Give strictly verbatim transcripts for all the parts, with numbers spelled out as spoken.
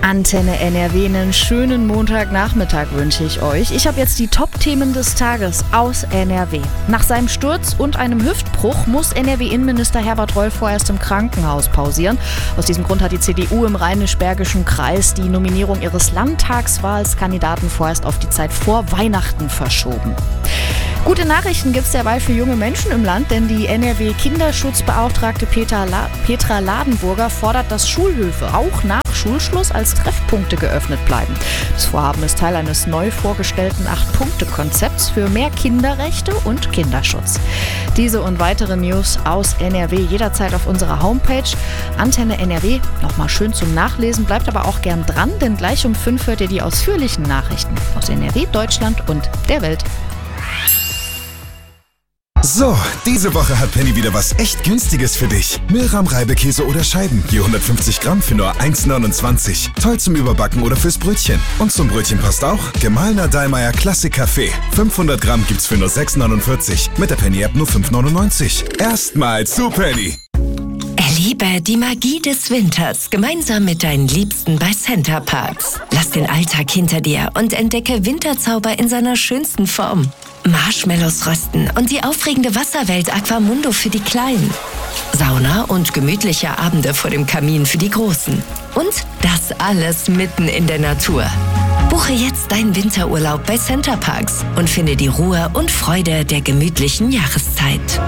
Antenne N R W, einen schönen Montagnachmittag wünsche ich euch. Ich habe jetzt die Top-Themen des Tages aus N R W. Nach seinem Sturz und einem Hüftbruch muss N R W-Innenminister Herbert Reul vorerst im Krankenhaus pausieren. Aus diesem Grund hat die C D U im Rheinisch-Bergischen Kreis die Nominierung ihres Landtagswahlkandidaten vorerst auf die Zeit vor Weihnachten verschoben. Gute Nachrichten gibt es derweil für junge Menschen im Land, denn die N R W-Kinderschutzbeauftragte Petra, La- Petra Ladenburger fordert, dass Schulhöfe auch nach Schulschluss als Treffpunkte geöffnet bleiben. Das Vorhaben ist Teil eines neu vorgestellten acht-Punkte-Konzepts für mehr Kinderrechte und Kinderschutz. Diese und weitere News aus N R W jederzeit auf unserer Homepage Antenne N R W. Nochmal schön zum Nachlesen, bleibt aber auch gern dran, denn gleich um fünf hört ihr die ausführlichen Nachrichten aus N R W, Deutschland und der Welt. So, diese Woche hat Penny wieder was echt Günstiges für dich. Milram Reibekäse oder Scheiben, je hundertfünfzig Gramm für nur eins neunundzwanzig. Toll zum Überbacken oder fürs Brötchen. Und zum Brötchen passt auch gemahlener Dallmayr Klassik Kaffee. fünfhundert Gramm gibt's für nur sechs neunundvierzig. Mit der Penny-App nur fünf neunundneunzig. Erstmal zu Penny. Erlebe die Magie des Winters gemeinsam mit deinen Liebsten bei Center Parcs. Lass den Alltag hinter dir und entdecke Winterzauber in seiner schönsten Form. Marshmallows rösten und die aufregende Wasserwelt Aquamundo für die Kleinen. Sauna und gemütliche Abende vor dem Kamin für die Großen. Und das alles mitten in der Natur. Buche jetzt deinen Winterurlaub bei Center Parcs und finde die Ruhe und Freude der gemütlichen Jahreszeit.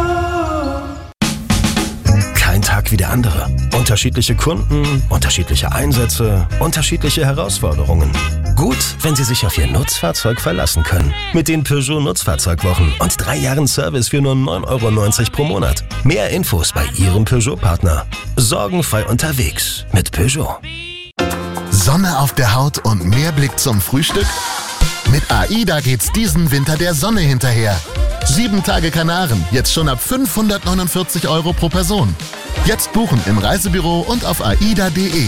Kein Tag wie der andere. Unterschiedliche Kunden, unterschiedliche Einsätze, unterschiedliche Herausforderungen. Gut, wenn Sie sich auf Ihr Nutzfahrzeug verlassen können. Mit den Peugeot Nutzfahrzeugwochen und drei Jahren Service für nur neun Euro neunzig pro Monat. Mehr Infos bei Ihrem Peugeot-Partner. Sorgenfrei unterwegs mit Peugeot. Sonne auf der Haut und mehr Blick zum Frühstück? Mit AIDA geht's diesen Winter der Sonne hinterher. Sieben Tage Kanaren, jetzt schon ab fünfhundertneunundvierzig Euro pro Person. Jetzt buchen im Reisebüro und auf aida punkt de.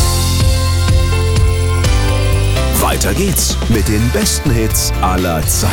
Weiter geht's mit den besten Hits aller Zeiten.